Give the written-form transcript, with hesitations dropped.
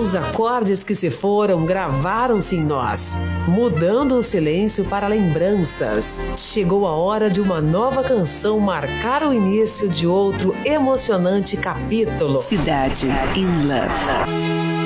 Os acordes que se foram gravaram-se em nós, mudando o silêncio para lembranças. Chegou a hora de uma nova canção marcar o início de outro emocionante capítulo. Cidade in Love.